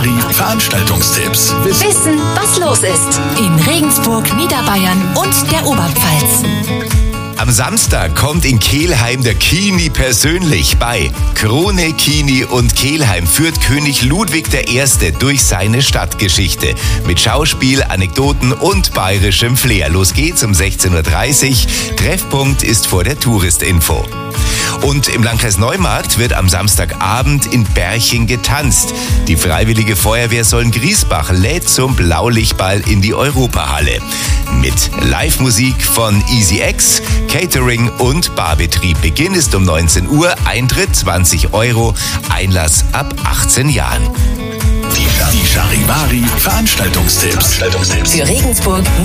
Charivari Veranstaltungstipps. Wissen, was los ist in Regensburg, Niederbayern und der Oberpfalz. Am Samstag kommt in Kelheim der Kini persönlich bei. Krone, Kini und Kelheim führt König Ludwig I. durch seine Stadtgeschichte. Mit Schauspiel, Anekdoten und bayerischem Flair. Los geht's um 16:30 Uhr. Treffpunkt ist vor der Touristinfo. Und im Landkreis Neumarkt wird am Samstagabend in Berching getanzt. Die Freiwillige Feuerwehr Sollen-Griesbach lädt zum Blaulichtball in die Europahalle. Mit Live-Musik von Easy X, Catering und Barbetrieb. Beginn ist um 19 Uhr, Eintritt 20 €, Einlass ab 18 Jahren. Die Charivari Veranstaltungstipps. Für Regensburg,